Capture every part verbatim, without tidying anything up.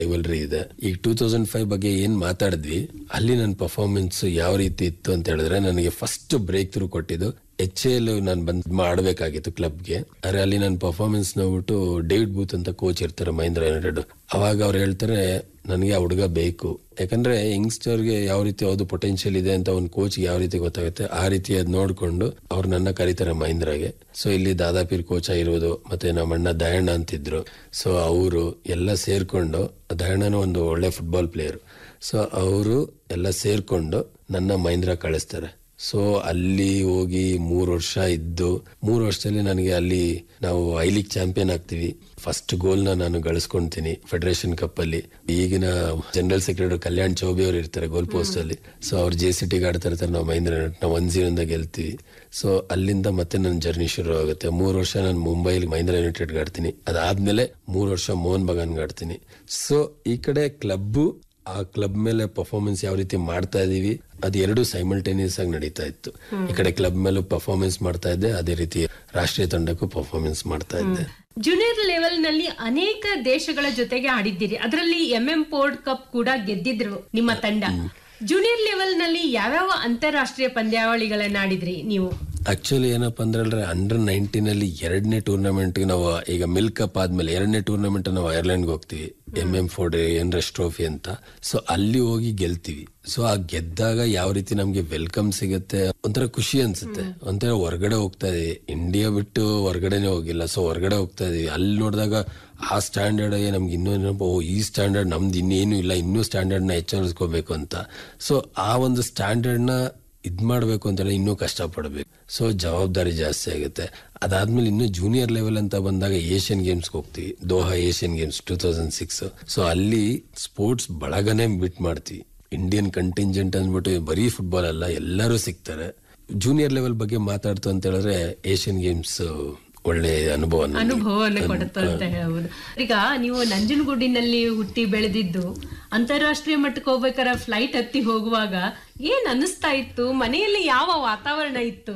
Rivalry ಇದೆ. ಈಗ two thousand five ಬಗ್ಗೆ ಏನ್ ಮಾತಾಡಿದ್ವಿ, ಅಲ್ಲಿ ನನ್ನ ಪರ್ಫಾರ್ಮೆನ್ಸ್ ಯಾವ ರೀತಿ ಇತ್ತು ಅಂತ ಹೇಳಿದ್ರೆ, ನನಗೆ ಫಸ್ಟ್ ಬ್ರೇಕ್ ಥ್ರೂ ಕೊಟ್ಟಿದ್ದು ಎಚ್ ಎಲ್ ನಾನು ಬಂದ್ ಮಾಡಬೇಕಾಗಿತ್ತು ಕ್ಲಬ್ಗೆ. ಆದ್ರೆ ಅಲ್ಲಿ ನನ್ನ ಪರ್ಫಾರ್ಮೆನ್ಸ್ ನೋಡ್ಬಿಟ್ಟು ಡೇವಿಡ್ ಬೂತ್ ಅಂತ ಕೋಚ್ ಇರ್ತಾರೆ ಮಹೇಂದ್ರ ಯುನೈಟೆಡ್, ಅವಾಗ ಅವ್ರು ಹೇಳ್ತಾರೆ ನನಗೆ ಆ ಹುಡುಗ ಬೇಕು. ಯಾಕಂದ್ರೆ ಯಂಗ್ಸ್ಟರ್ಗೆ ಯಾವ ರೀತಿ ಯಾವ್ದು ಪೊಟೆನ್ಶಿಯಲ್ ಇದೆ ಅಂತ ಒಂದು ಕೋಚ್ ಯಾವ ರೀತಿ ಗೊತ್ತಾಗುತ್ತೆ, ಆ ರೀತಿ ಅದ್ ನೋಡ್ಕೊಂಡು ಅವ್ರು ನನ್ನ ಕರೀತಾರೆ ಮಹೇಂದ್ರಗೆ. ಸೊ ಇಲ್ಲಿ ದಾದಾಪೀರ್ ಕೋಚ್ ಆಗಿರೋದು, ಮತ್ತೆ ನಮ್ಮ ಅಣ್ಣ ದಯಣ್ಣ ಅಂತಿದ್ರು. ಸೊ ಅವರು ಎಲ್ಲ ಸೇರ್ಕೊಂಡು, ದಯಣ್ಣನು ಒಂದು ಒಳ್ಳೆ ಫುಟ್ಬಾಲ್ ಪ್ಲೇಯರ್, ಸೊ ಅವರು ಎಲ್ಲ ಸೇರ್ಕೊಂಡು ನನ್ನ ಮಹೇಂದ್ರ ಕಳಿಸ್ತಾರೆ. ಸೊ ಅಲ್ಲಿ ಹೋಗಿ ಮೂರ್ ವರ್ಷ ಇದ್ದು, ಮೂರ್ ವರ್ಷದಲ್ಲಿ ನನಗೆ ಅಲ್ಲಿ ನಾವು ಐ ಲೀಗ್ ಚಾಂಪಿಯನ್ ಆಗ್ತೀವಿ. ಫಸ್ಟ್ ಗೋಲ್ ನ ನಾನು ಗಳಿಸ್ಕೊಂತೀನಿ ಫೆಡರೇಷನ್ ಕಪ್ ಅಲ್ಲಿ. ಈಗಿನ ಜನರಲ್ ಸೆಕ್ರೆಟರಿ ಕಲ್ಯಾಣ್ ಚೌಬಿ ಅವರು ಇರ್ತಾರೆ ಗೋಲ್ ಪೋಸ್ಟ್ ಅಲ್ಲಿ. ಸೊ ಅವ್ರು ಜೆ ಸಿ ಟಿಗೆ ಆಡ್ತಾ ಇರ್ತಾರೆ, ನಾವು ಮಹೇಂದ್ರ ನಾವು ಒನ್ ಜೀರೋದಿಂದ ಗೆಲ್ತೀವಿ. ಸೊ ಅಲ್ಲಿಂದ ಮತ್ತೆ ನನ್ನ ಜರ್ನಿ ಶುರು ಆಗುತ್ತೆ. ಮೂರ್ ವರ್ಷ ನಾನು ಮುಂಬೈಲಿ ಮಹೇಂದ್ರ ಯುನೈಟೆಡ್ ಆಡ್ತೀನಿ. ಅದಾದ್ಮೇಲೆ ಮೂರ್ ವರ್ಷ ಮೋಹನ್ ಬಗಾನ್ ಆಡ್ತೀನಿ. ಸೊ ಈ ಕಡೆ ಕ್ಲಬ್, ಆ ಕ್ಲಬ್ ಮೇಲೆ ಪರ್ಫಾರ್ಮೆನ್ಸ್ ಯಾವ ರೀತಿ ಮಾಡ್ತಾ ಇದೀವಿ, ಅದು ಎರಡು ಸೈಮಲ್ಟೇನಿಯಸ್ ಆಗಿ ನಡೀತಾ ಇತ್ತು. ಈ ಕಡೆ ಕ್ಲಬ್ ಮೇಲೂ ಪರ್ಫಾರ್ಮೆನ್ಸ್ ಮಾಡ್ತಾ ಇದ್ದೆ, ಅದೇ ರೀತಿ ರಾಷ್ಟ್ರೀಯ ತಂಡಕ್ಕೂ ಪರ್ಫಾರ್ಮೆನ್ಸ್ ಮಾಡ್ತಾ ಇದ್ದೆ. ಜೂನಿಯರ್ ಲೆವೆಲ್ ನಲ್ಲಿ ಅನೇಕ ದೇಶಗಳ ಜೊತೆಗೆ ಆಡಿದ್ದೀರಿ, ಅದರಲ್ಲಿ ಎಂ ಎಂ ಪೋರ್ಡ್ ಕಪ್ ಕೂಡ ಗೆದ್ದಿದ್ರು ನಿಮ್ಮ ತಂಡ. ಜೂನಿಯರ್ ಲೆವೆಲ್ ನಲ್ಲಿ ಯಾವ್ಯಾವ ಅಂತಾರಾಷ್ಟ್ರೀಯ ಪಂದ್ಯಾವಳಿಗಳನ್ನ ಆಡಿದ್ರಿ ನೀವು? ಆಕ್ಚುಲಿ ಏನಪ್ಪಾ ಅಂದ್ರೆ ಅಂಡರ್ ನೈನ್ಟೀನ್ ಅಲ್ಲಿ ಎರಡನೇ ಟೂರ್ನಮೆಂಟ್ ನಾವು, ಈಗ ಮಿಲ್ಕ್ ಕಪ್ ಆದ್ಮೇಲೆ ಎರಡನೇ ಟೂರ್ನಮೆಂಟ್ ನಾವು ಐರ್ಲೆಂಡ್ ಹೋಗ್ತೀವಿ, M M Ford N rush trophy ಅಂತ. ಸೊ ಅಲ್ಲಿ ಹೋಗಿ ಗೆಲ್ತೀವಿ. ಸೊ ಆ ಗೆದ್ದಾಗ ಯಾವ ರೀತಿ ನಮ್ಗೆ ವೆಲ್ಕಮ್ ಸಿಗುತ್ತೆ, ಒಂಥರ ಖುಷಿ ಅನ್ಸುತ್ತೆ. ಒಂಥರ ಹೊರಗಡೆ ಹೋಗ್ತಾ ಇದೀವಿ, ಇಂಡಿಯಾ ಬಿಟ್ಟು ಹೊರಗಡೆನೆ ಹೋಗಿಲ್ಲ. ಸೊ ಹೊರಗಡೆ ಹೋಗ್ತಾ ಇದೀವಿ, ಅಲ್ಲಿ ನೋಡಿದಾಗ ಆ ಸ್ಟ್ಯಾಂಡರ್ಡ್ ನಮ್ಗೆ ಇನ್ನೂ ಓ ಈ ಸ್ಟ್ಯಾಂಡರ್ಡ್ ನಮ್ದು ಇನ್ನೇನು ಇಲ್ಲ, ಇನ್ನೂ ಸ್ಟ್ಯಾಂಡರ್ಡ್ ನ ಎಚ್ಚರಿಸ್ಕೋಬೇಕು ಅಂತ. ಸೊ ಆ ಒಂದು ಸ್ಟ್ಯಾಂಡರ್ಡ್ ನ ಇದ್ ಮಾಡ್ಬೇಕು ಅಂತ ಇನ್ನೂ ಕಷ್ಟ ಪಡ್ಬೇಕು. ಸೊ ಜವಾಬ್ದಾರಿ ಜಾಸ್ತಿ ಆಗುತ್ತೆ. ಅದಾದ್ಮೇಲೆ ಇನ್ನು ಜೂನಿಯರ್ ಲೆವೆಲ್ ಅಂತ ಬಂದಾಗ ಏಷ್ಯನ್ ಗೇಮ್ಸ್ ಹೋಗ್ತೀವಿ, Doha Asian games two thousand six. So ಅಲ್ಲಿ ಸ್ಪೋರ್ಟ್ಸ್ ಬಳಗನೆ ಬಿಟ್ ಮಾಡ್ತೀವಿ. ಇಂಡಿಯನ್ ಕಂಟಿಂಜೆಂಟ್ ಅಂದ್ಬಿಟ್ಟು ಬರೀ ಫುಟ್ಬಾಲ್ ಅಲ್ಲ, ಎಲ್ಲರೂ ಸಿಗ್ತಾರೆ. ಜೂನಿಯರ್ ಲೆವೆಲ್ ಬಗ್ಗೆ ಮಾತಾಡ್ತು ಅಂತ ಹೇಳಿದ್ರೆ ಏಷ್ಯನ್ ಗೇಮ್ಸ್ ಒಳ್ಳೆ ಅನುಭವ ಅನುಭವವನ್ನು ಕೊಡುತ್ತೆ ಅಂತ ಹೇಳ್ಬೋದು. ಈಗ ನೀವು ನಂಜನಗೂಡಿನಲ್ಲಿ ಹುಟ್ಟಿ ಬೆಳೆದಿದ್ದು, ಅಂತಾರಾಷ್ಟ್ರೀಯ ಮಟ್ಟಕ್ಕೆ ಹೋಗ್ಬೇಕಾದ್ರೆ ಫ್ಲೈಟ್ ಹತ್ತಿ ಹೋಗುವಾಗ ಏನ್ ಅನಿಸ್ತಾ ಇತ್ತು? ಮನೆಯಲ್ಲಿ ಯಾವ ವಾತಾವರಣ ಇತ್ತು?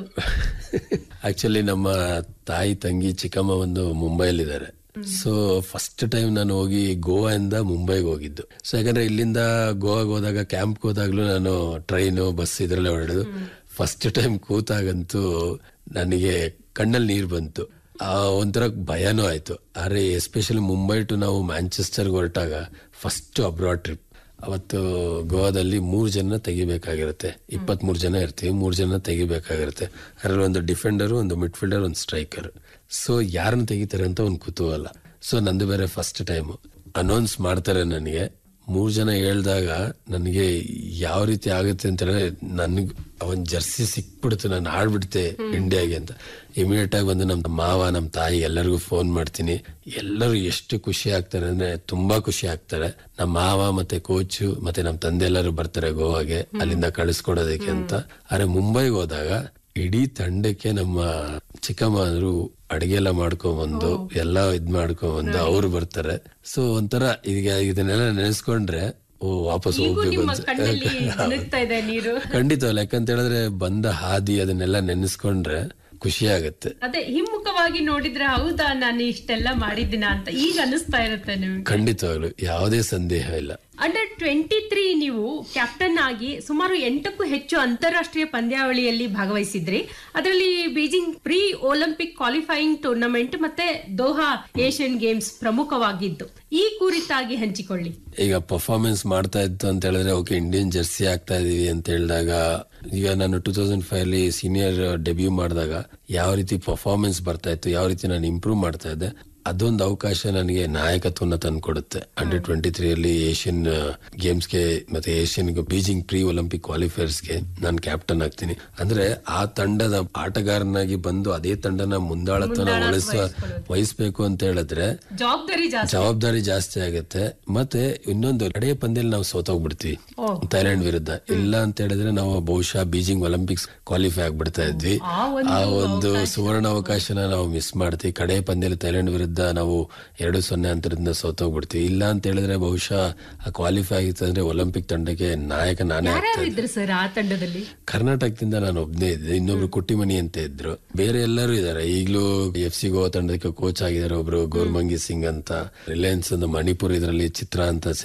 ಆಕ್ಚುಲಿ ನಮ್ಮ ತಾಯಿ ತಂಗಿ ಚಿಕ್ಕಮ್ಮ ಒಂದು ಮುಂಬೈಲಿದ್ದಾರೆ. ಸೊ ಫಸ್ಟ್ ಟೈಮ್ ನಾನು ಹೋಗಿ ಗೋವಾ ಇಂದ ಮುಂಬೈಗೆ ಹೋಗಿದ್ದು. ಸೊ ಯಾಕಂದ್ರೆ ಇಲ್ಲಿಂದ ಗೋವಾಗೆ ಹೋದಾಗ ಕ್ಯಾಂಪ್ ಹೋದಾಗ್ಲೂ ನಾನು ಟ್ರೈನು ಬಸ್ ಇದ್ರಲ್ಲೇ ಹೊರಡೋದು. ಫಸ್ಟ್ ಟೈಮ್ ಕೂತಾಗಂತೂ ನನಗೆ ಕಣ್ಣಲ್ಲಿ ನೀರು ಬಂತು. ಆ ಒಂಥರ ಭಯನೂ ಆಯ್ತು. ಆದ್ರೆ ಎಸ್ಪೆಷಲಿ ಮುಂಬೈ ಟು ನಾವು ಮ್ಯಾಂಚೆಸ್ಟರ್ಗೆ ಹೊರಟಾಗ ಫಸ್ಟ್ ಅಬ್ರಾಡ್ ಟ್ರಿಪ್. ಅವತ್ತು ಗೋವಾದಲ್ಲಿ ಮೂರ್ ಜನ ತೆಗಿಬೇಕಾಗಿರುತ್ತೆ, ಇಪ್ಪತ್ ಮೂರ್ ಜನ ಇರ್ತೀವಿ, ಮೂರ್ ಜನ ತೆಗಿಬೇಕಾಗಿರುತ್ತೆ. ಅದ್ರಲ್ಲಿ ಒಂದು ಡಿಫೆಂಡರ್, ಒಂದು ಮಿಡ್ ಫೀಲ್ಡರ್, ಒಂದು ಸ್ಟ್ರೈಕರ್. ಸೊ ಯಾರನ್ನ ತೆಗಿತಾರೆ ಅಂತ ಒಂದು ಕುತೂಹಲ. ಸೊ ನಂದು ಬೇರೆ ಫಸ್ಟ್ ಟೈಮ್ ಅನೌನ್ಸ್ ಮಾಡ್ತಾರೆ ನನಗೆ. ಮೂರ್ ಜನ ಹೇಳ್ದಾಗ ನನಗೆ ಯಾವ ರೀತಿ ಆಗುತ್ತೆ ಅಂತ ಹೇಳಿದ್ರೆ, ನನ್ಗ್ ಅವನ್ ಜರ್ಸಿ ಸಿಕ್ಬಿಡ್ತು, ನಾನು ಆಡ್ಬಿಡ್ತೆ ಇಂಡಿಯಾಗೆ ಅಂತ. ಇಮಿಡಿಯೇಟ್ ಆಗಿ ಬಂದು ನಮ್ ಮಾವ, ನಮ್ ತಾಯಿ ಎಲ್ಲರಿಗೂ ಫೋನ್ ಮಾಡ್ತೀನಿ. ಎಲ್ಲರೂ ಎಷ್ಟು ಖುಷಿ ಆಗ್ತಾರೆ ಅಂದ್ರೆ ತುಂಬಾ ಖುಷಿ ಆಗ್ತಾರೆ. ನಮ್ಮ ಮಾವ ಮತ್ತೆ ಕೋಚು ಮತ್ತೆ ನಮ್ ತಂದೆ ಎಲ್ಲರೂ ಬರ್ತಾರೆ ಗೋವಾಗೆ, ಅಲ್ಲಿಂದ ಕಳಿಸ್ಕೊಡೋದಕ್ಕೆ ಅಂತ. ಆದ್ರೆ ಮುಂಬೈಗೆ ಹೋದಾಗ ಇಡೀ ತಂಡಕ್ಕೆ ನಮ್ಮ ಚಿಕ್ಕಮ್ಮ ಅಂದ್ರು ಅಡಿಗೆ ಎಲ್ಲ ಮಾಡ್ಕೊಂಬಂದು ಎಲ್ಲ ಇದ್ ಮಾಡ್ಕೊಂಬಂದು ಅವ್ರು ಬರ್ತಾರೆ. ಸೊ ಒಂಥರ ಈಗ ಇದನ್ನೆಲ್ಲ ನೆನೆಸ್ಕೊಂಡ್ರೆ ಓ ವಾಪಸ್ ಹೋಗ್ಬೇಕು ಖಂಡಿತವಲ್ಲ. ಯಾಕಂತ ಹೇಳಿದ್ರೆ ಬಂದ ಹಾದಿ ಅದನ್ನೆಲ್ಲ ನೆನೆಸ್ಕೊಂಡ್ರೆ ಖುಷಿ ಆಗತ್ತೆ. ಅದೇ ಹಿಮ್ಮುಖವಾಗಿ ನೋಡಿದ್ರೆ ಹೌದಾ ನಾನು ಇಷ್ಟೆಲ್ಲ ಮಾಡಿದ್ದೀನ ಅಂತ ಈಗ ಅನಿಸ್ತಾ ಇರುತ್ತೆ ನಿಮ್ಗೆ. ಖಂಡಿತವಾಗ್ಲು ಯಾವುದೇ ಸಂದೇಹ ಇಲ್ಲ. ಅಂಡರ್ ಟ್ವೆಂಟಿ ತ್ರೀ ನೀವು ಕ್ಯಾಪ್ಟನ್ ಆಗಿ ಸುಮಾರು ಎಂಟಕ್ಕೂ ಹೆಚ್ಚು ಅಂತಾರಾಷ್ಟ್ರೀಯ ಪಂದ್ಯಾವಳಿಯಲ್ಲಿ ಭಾಗವಹಿಸಿದ್ರಿ. ಅದರಲ್ಲಿ Beijing pre Olympic qualifying tournament ಮತ್ತೆ ದೋಹಾ ಏಷ್ಯನ್ ಗೇಮ್ಸ್ ಪ್ರಮುಖವಾಗಿದ್ದು. ಈ ಕುರಿತಾಗಿ ಹಂಚಿಕೊಳ್ಳಿ. ಈಗ ಪರ್ಫಾರ್ಮೆನ್ಸ್ ಮಾಡ್ತಾ ಇತ್ತು ಅಂತ ಹೇಳಿದ್ರೆ, ಓಕೆ ಇಂಡಿಯನ್ ಜರ್ಸಿ ಆಗ್ತಾ ಇದೀವಿ ಅಂತ ಹೇಳಿದಾಗ, ಈಗ ನಾನು ಟೂ ತೌಸಂಡ್ ಫೈವ್ ಅಲ್ಲಿ ಸೀನಿಯರ್ ಡೆಬ್ಯೂ ಮಾಡಿದಾಗ ಯಾವ ರೀತಿ ಪರ್ಫಾರ್ಮೆನ್ಸ್ ಬರ್ತಾ ಇತ್ತು, ಯಾವ ರೀತಿ ನಾನು ಇಂಪ್ರೂವ್ ಮಾಡ್ತಾ ಇದ್ದೆ, ಅದೊಂದು ಅವಕಾಶ ನನಗೆ ನಾಯಕತ್ವನ ತಂದ್ಕೊಡುತ್ತೆ. ಅಂಡರ್ ಟ್ವೆಂಟಿ ತ್ರೀ ಅಲ್ಲಿ ಏಷ್ಯನ್ ಗೇಮ್ಸ್ಗೆ ಮತ್ತೆ ಏಷ್ಯನ್ ಬೀಜಿಂಗ್ ಪ್ರೀ ಒಲಿಂಪಿಕ್ ಕ್ವಾಲಿಫೈಯರ್ಸ್ಗೆ ನಾನು ಕ್ಯಾಪ್ಟನ್ ಆಗ್ತೀನಿ. ಅಂದ್ರೆ ಆ ತಂಡದ ಆಟಗಾರನಾಗಿ ಬಂದು ಅದೇ ತಂಡನ ಮುಂದಾಳತ್ವನ ವಹಿಸುವ ವಹಿಸ್ಬೇಕು ಅಂತ ಹೇಳಿದ್ರೆ ಜವಾಬ್ದಾರಿ ಜಾಸ್ತಿ ಆಗುತ್ತೆ. ಮತ್ತೆ ಇನ್ನೊಂದು ಕಡೆಯ ಪಂದ್ಯದಲ್ಲಿ ನಾವು ಸೋತೋಗ್ಬಿಡ್ತೀವಿ ಥೈಲ್ಯಾಂಡ್ ವಿರುದ್ಧ. ಇಲ್ಲ ಅಂತ ಹೇಳಿದ್ರೆ ನಾವು ಬಹುಶಃ ಬೀಜಿಂಗ್ ಒಲಿಂಪಿಕ್ಸ್ ಕ್ವಾಲಿಫೈ ಆಗ್ಬಿಡ್ತಾ ಇದ್ವಿ. ಆ ಒಂದು ಸುವರ್ಣ ಅವಕಾಶನ ನಾವು ಮಿಸ್ ಮಾಡ್ತೀವಿ. ಕಡೆಯ ಪಂದ್ಯದಲ್ಲಿ ಥೈಲ್ಯಾಂಡ್ ವಿರುದ್ಧ ವಿರುದ್ಧ ನಾವು ಎರಡು ಸೊನ್ನೆ ಅಂತರದಿಂದ ಸೋತೋಗ್ಬಿಡ್ತೀವಿ. ಇಲ್ಲ ಅಂತ ಹೇಳಿದ್ರೆ ಬಹುಶಃ ಆ ಕ್ವಾಲಿಫೈ ಆಗಿತ್ತು ಅಂದ್ರೆ ಒಲಿಂಪಿಕ್ ತಂಡಕ್ಕೆ ನಾಯಕ ನಾನೇ ಆಗ್ತಾ ಇದ್ರು ಸರ್ ಆ ತಂಡದಲ್ಲಿ. ಕರ್ನಾಟಕದಿಂದ ನಾನು ಒಬ್ನೇ ಇದ್ದೆ, ಇನ್ನೊಬ್ರು ಕುಟ್ಟಿಮಣಿ ಅಂತ ಇದ್ರು, ಬೇರೆ ಎಲ್ಲರೂ ಇದಾರೆ. ಈಗಲೂ ಎಫ್ ಸಿ ಗೋವಾ ತಂಡಕ್ಕೆ ಕೋಚ್ ಆಗಿದ್ದಾರೆ ಒಬ್ರು ಗೌರ್ಮಂಗಿ ಸಿಂಗ್ ಅಂತ. ರಿಲಯನ್ಸ್ ಒಂದು ಮಣಿಪುರ್ ಇದರಲ್ಲಿ ಚಿತ್ರ ಅಂತ